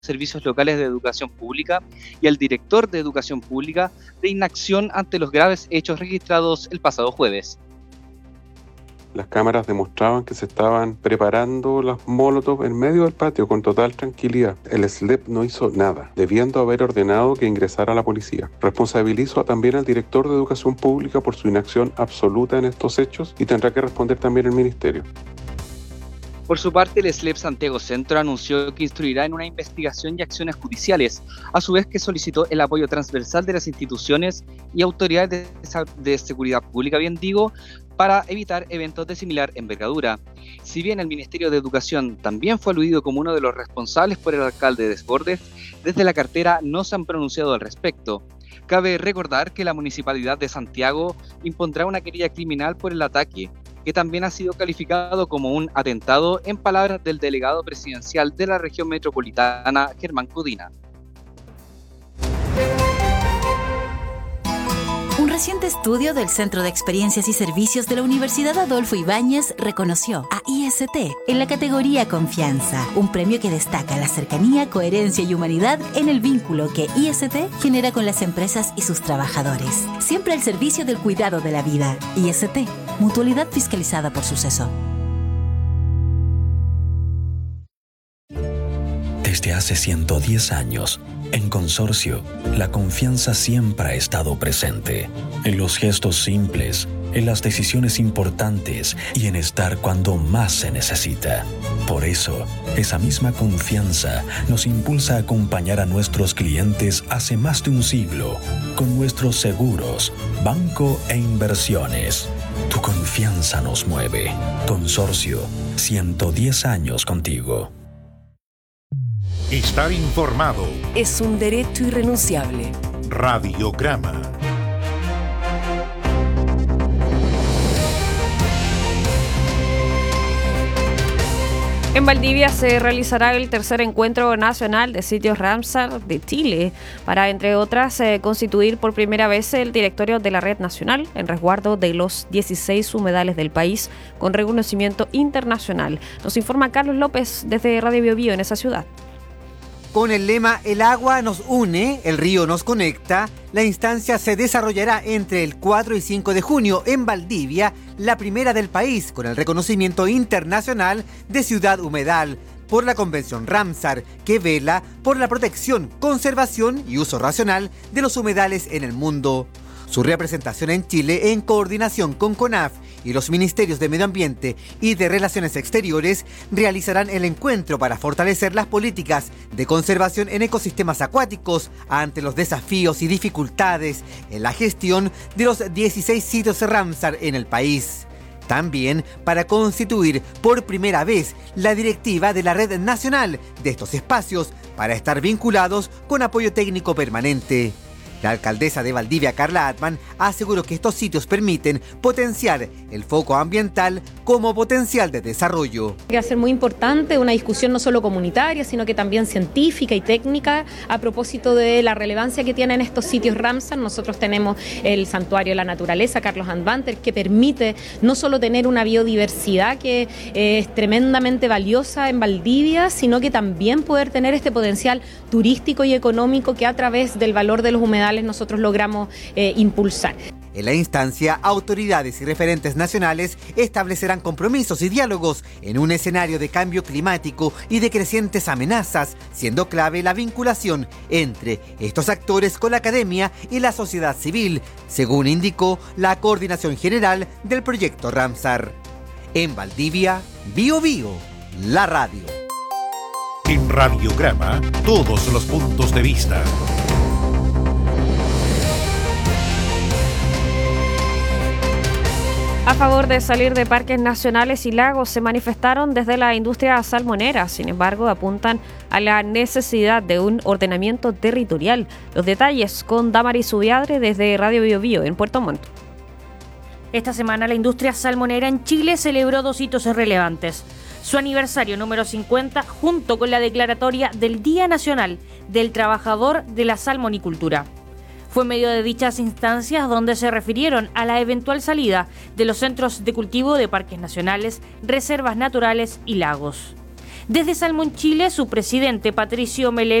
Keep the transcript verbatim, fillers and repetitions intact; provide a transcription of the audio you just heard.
servicios locales de educación pública y al director de educación pública de inacción ante los graves hechos registrados el pasado jueves. Las cámaras demostraban que se estaban preparando los molotov en medio del patio con total tranquilidad. El S L E P no hizo nada, debiendo haber ordenado que ingresara la policía. Responsabilizo también al director de educación pública por su inacción absoluta en estos hechos y tendrá que responder también el ministerio. Por su parte, el S L E P Santiago Centro anunció que instruirá en una investigación y acciones judiciales, a su vez que solicitó el apoyo transversal de las instituciones y autoridades de, de seguridad pública, bien digo, para evitar eventos de similar envergadura. Si bien el Ministerio de Educación también fue aludido como uno de los responsables por el alcalde Desbordes, desde la cartera no se han pronunciado al respecto. Cabe recordar que la Municipalidad de Santiago impondrá una querella criminal por el ataque, que también ha sido calificado como un atentado en palabras del delegado presidencial de la región metropolitana, Germán Codina. Un reciente estudio del Centro de Experiencias y Servicios de la Universidad Adolfo Ibáñez reconoció a I S T en la categoría Confianza, un premio que destaca la cercanía, coherencia y humanidad en el vínculo que I S T genera con las empresas y sus trabajadores. Siempre al servicio del cuidado de la vida. I S T, mutualidad fiscalizada por Suceso. Desde hace ciento diez años, en Consorcio, la confianza siempre ha estado presente. En los gestos simples, en las decisiones importantes y en estar cuando más se necesita. Por eso, esa misma confianza nos impulsa a acompañar a nuestros clientes hace más de un siglo con nuestros seguros, banco e inversiones. Tu confianza nos mueve. Consorcio, ciento diez años contigo. Estar informado es un derecho irrenunciable. Radiograma. En Valdivia se realizará el tercer encuentro nacional de sitios Ramsar de Chile para, entre otras, eh, constituir por primera vez el directorio de la red nacional en resguardo de los dieciséis humedales del país con reconocimiento internacional. Nos informa Carlos López desde Radio Bio Bio en esa ciudad. Con el lema "El agua nos une, el río nos conecta", la instancia se desarrollará entre el cuatro y cinco de junio en Valdivia, la primera del país con el reconocimiento internacional de ciudad humedal por la Convención Ramsar, que vela por la protección, conservación y uso racional de los humedales en el mundo. Su representación en Chile, en coordinación con CONAF y los Ministerios de Medio Ambiente y de Relaciones Exteriores, realizarán el encuentro para fortalecer las políticas de conservación en ecosistemas acuáticos ante los desafíos y dificultades en la gestión de los dieciséis sitios Ramsar en el país. También para constituir por primera vez la directiva de la red nacional de estos espacios para estar vinculados con apoyo técnico permanente. La alcaldesa de Valdivia, Carla Atman, aseguró que estos sitios permiten potenciar el foco ambiental como potencial de desarrollo. Va a ser muy importante una discusión no solo comunitaria, sino que también científica y técnica a propósito de la relevancia que tienen estos sitios Ramsar. Nosotros tenemos el Santuario de la Naturaleza, Carlos Andvanter, que permite no solo tener una biodiversidad que eh, es tremendamente valiosa en Valdivia, sino que también poder tener este potencial turístico y económico que a través del valor de los humedales nosotros logramos eh, impulsar. En la instancia, autoridades y referentes nacionales establecerán compromisos y diálogos en un escenario de cambio climático y de crecientes amenazas, siendo clave la vinculación entre estos actores con la academia y la sociedad civil, según indicó la Coordinación General del Proyecto Ramsar. En Valdivia, Bio Bio, la radio. En Radiograma, todos los puntos de vista. A favor de salir de parques nacionales y lagos se manifestaron desde la industria salmonera. Sin embargo, apuntan a la necesidad de un ordenamiento territorial. Los detalles con Damaris Zubiadre desde Radio Bio Bio en Puerto Montt. Esta semana la industria salmonera en Chile celebró dos hitos relevantes. Su aniversario número cincuenta junto con la declaratoria del Día Nacional del Trabajador de la Salmonicultura. Fue en medio de dichas instancias donde se refirieron a la eventual salida de los centros de cultivo de parques nacionales, reservas naturales y lagos. Desde Salmón Chile, su presidente Patricio Mele